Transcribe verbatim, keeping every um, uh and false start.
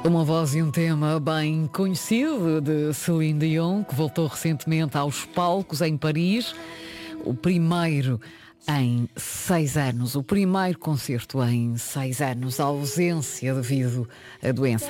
Uma voz e um tema bem conhecido de Céline Dion, que voltou recentemente aos palcos em Paris. O primeiro em seis anos, o primeiro concerto em seis anos, a ausência devido à doença.